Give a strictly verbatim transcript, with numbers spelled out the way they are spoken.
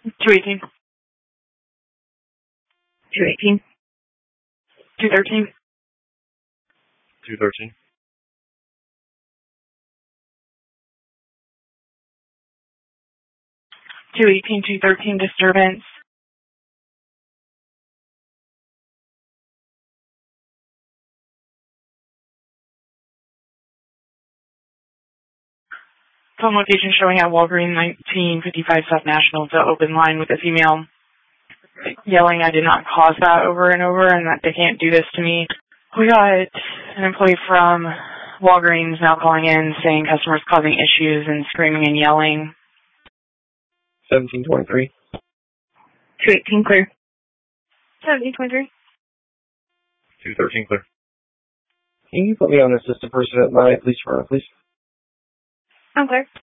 two eighteen. two eighteen. two thirteen. two thirteen. two eighteen, two thirteen disturbance. Phone location showing at Walgreens, nineteen fifty-five South National. It's an open line with a female yelling, "I did not cause that," over and over, and that they can't do this to me. We got an employee from Walgreens now calling in saying customers causing issues and screaming and yelling. seventeen twenty-three. two eighteen clear. seventeen twenty-three. two thirteen clear. Can you put me on the assistant person at my police department, please? I'm clear.